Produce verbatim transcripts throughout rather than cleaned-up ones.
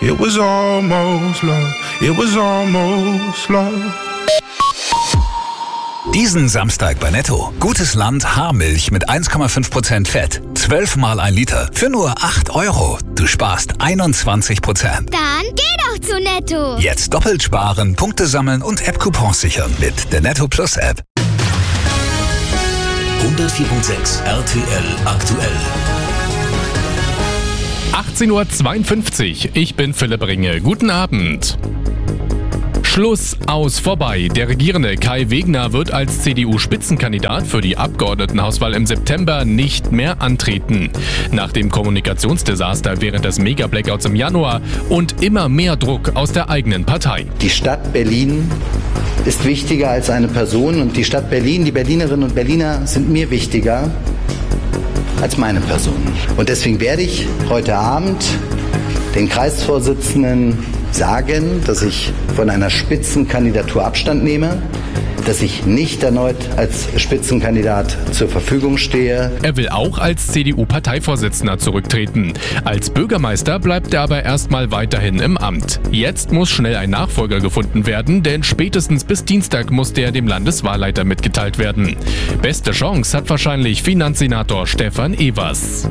It was almost love. It was almost love. Diesen Samstag bei Netto. Gutes Land Haarmilch mit eins Komma fünf Prozent Fett. zwölf Mal ein Liter. Für nur acht Euro. Du sparst einundzwanzig Prozent. Dann geh doch zu Netto. Jetzt doppelt sparen, Punkte sammeln und App-Coupons sichern mit der Netto Plus App. hundertvier Komma sechs R T L aktuell. achtzehn Uhr zweiundfünfzig. Ich bin Philipp Ringe. Guten Abend. Schluss, aus, vorbei. Der regierende Kai Wegner wird als C D U-Spitzenkandidat für die Abgeordnetenhauswahl im September nicht mehr antreten. Nach dem Kommunikationsdesaster während des Mega-Blackouts im Januar und immer mehr Druck aus der eigenen Partei. Die Stadt Berlin ist wichtiger als eine Person und die Stadt Berlin, die Berlinerinnen und Berliner sind mir wichtiger als meine Person. Und deswegen werde ich heute Abend den Kreisvorsitzenden sagen, dass ich von einer Spitzenkandidatur Abstand nehme, dass ich nicht erneut als Spitzenkandidat zur Verfügung stehe. Er will auch als C D U-Parteivorsitzender zurücktreten. Als Bürgermeister bleibt er aber erstmal weiterhin im Amt. Jetzt muss schnell ein Nachfolger gefunden werden, denn spätestens bis Dienstag muss der dem Landeswahlleiter mitgeteilt werden. Beste Chance hat wahrscheinlich Finanzsenator Stefan Evers.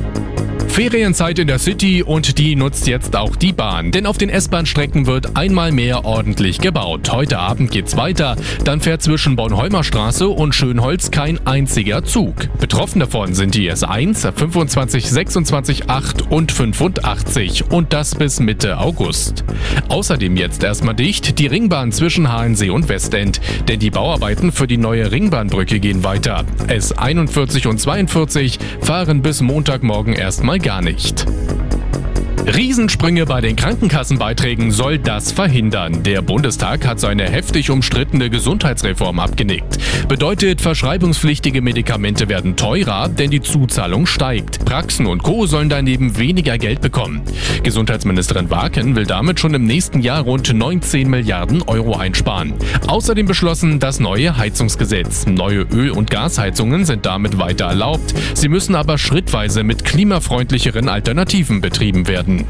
Ferienzeit in der City und die nutzt jetzt auch die Bahn. Denn auf den S-Bahn-Strecken wird einmal mehr ordentlich gebaut. Heute Abend geht's weiter. Dann fährt zwischen Bornholmer Straße und Schönholz kein einziger Zug. Betroffen davon sind die S eins, fünfundzwanzig, sechsundzwanzig, acht und fünfundachtzig. Und das bis Mitte August. Außerdem jetzt erstmal dicht die Ringbahn zwischen Hahensee und Westend. Denn die Bauarbeiten für die neue Ringbahnbrücke gehen weiter. S einundvierzig und zweiundvierzig fahren bis Montagmorgen erstmal gar nicht. Riesensprünge bei den Krankenkassenbeiträgen soll das verhindern. Der Bundestag hat seine heftig umstrittene Gesundheitsreform abgenickt. Bedeutet, verschreibungspflichtige Medikamente werden teurer, denn die Zuzahlung steigt. Praxen und Co. sollen daneben weniger Geld bekommen. Gesundheitsministerin Waken will damit schon im nächsten Jahr rund neunzehn Milliarden Euro einsparen. Außerdem beschlossen das neue Heizungsgesetz. Neue Öl- und Gasheizungen sind damit weiter erlaubt. Sie müssen aber schrittweise mit klimafreundlicheren Alternativen betrieben werden.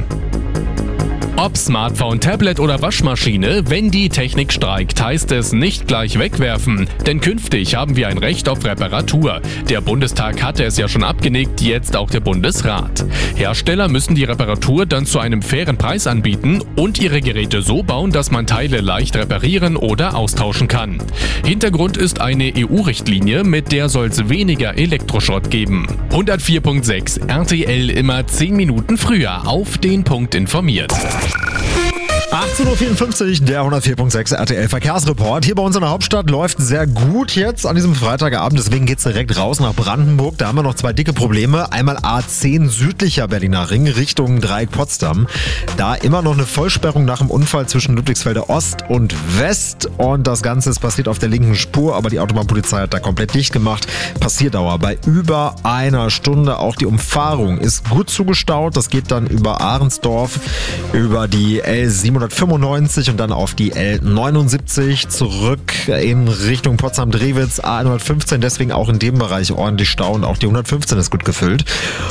Ob Smartphone, Tablet oder Waschmaschine, wenn die Technik streikt, heißt es nicht gleich wegwerfen. Denn künftig haben wir ein Recht auf Reparatur. Der Bundestag hatte es ja schon abgenickt, jetzt auch der Bundesrat. Hersteller müssen die Reparatur dann zu einem fairen Preis anbieten und ihre Geräte so bauen, dass man Teile leicht reparieren oder austauschen kann. Hintergrund ist eine E U-Richtlinie, mit der soll es weniger Elektroschrott geben. hundertvier Komma sechs R T L immer zehn Minuten früher auf den Punkt informiert. achtzehn Uhr vierundfünfzig, der hundertvier Komma sechs R T L Verkehrsreport. Hier bei uns in der Hauptstadt läuft sehr gut jetzt an diesem Freitagabend. Deswegen geht's direkt raus nach Brandenburg. Da haben wir noch zwei dicke Probleme. Einmal A zehn südlicher Berliner Ring Richtung Dreieck Potsdam. Da immer noch eine Vollsperrung nach dem Unfall zwischen Ludwigsfelde Ost und West. Und das Ganze ist passiert auf der linken Spur, aber die Autobahnpolizei hat da komplett dicht gemacht. Passierdauer bei über einer Stunde. Auch die Umfahrung ist gut zugestaut. Das geht dann über Ahrensdorf, über die L siebenhundertfünfundneunzig und dann auf die L neunundsiebzig zurück in Richtung Potsdam-Drewitz, A hundertfünfzehn, deswegen auch in dem Bereich ordentlich Stau und auch die hundertfünfzehn ist gut gefüllt.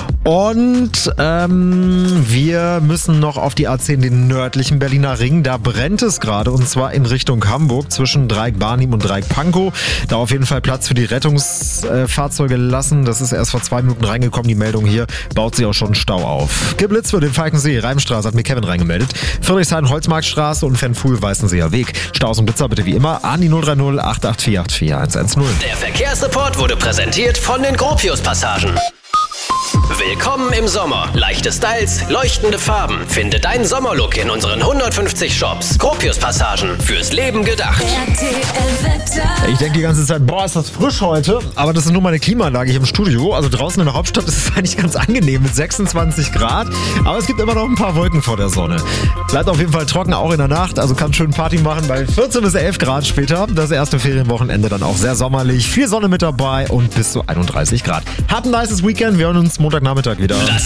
Und ähm, wir müssen noch auf die A zehn, den nördlichen Berliner Ring, da brennt es gerade und zwar in Richtung Hamburg zwischen Dreieck Barnim und Dreieck Pankow. Da auf jeden Fall Platz für die Rettungsfahrzeuge lassen, das ist erst vor zwei Minuten reingekommen, die Meldung hier, baut sich auch schon Stau auf. Geblitzt wird den Falkensee, Reimstraße, hat mir Kevin reingemeldet. Friedrichshain, Holzmarktstraße und Fernfuhl-Weißenseer Weg. Staus und Blitzer bitte wie immer an die null drei null acht acht vier acht vier eins eins null. Der Verkehrsreport wurde präsentiert von den Gropius-Passagen. Willkommen im Sommer. Leichte Styles, leuchtende Farben. Finde deinen Sommerlook in unseren hundertfünfzig Shops. Gropius-Passagen. Fürs Leben gedacht. Ich denke die ganze Zeit, boah, ist das frisch heute. Aber das ist nur meine Klimaanlage hier im Studio. Also draußen in der Hauptstadt ist es eigentlich ganz angenehm mit sechsundzwanzig Grad. Aber es gibt immer noch ein paar Wolken vor der Sonne. Bleibt auf jeden Fall trocken, auch in der Nacht. Also kann schön Party machen bei vierzehn bis elf Grad später. Das erste Ferienwochenende dann auch sehr sommerlich. Viel Sonne mit dabei und bis zu einunddreißig Grad. Habt ein nices Weekend. Wir hören uns Montagnachmittag wieder. Lass